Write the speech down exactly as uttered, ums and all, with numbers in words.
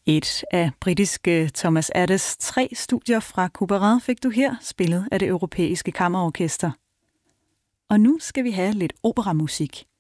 Et af britiske Thomas Addes tre studier fra Couperin fik du her, spillet af det europæiske kammerorkester. Og nu skal vi have lidt operamusik.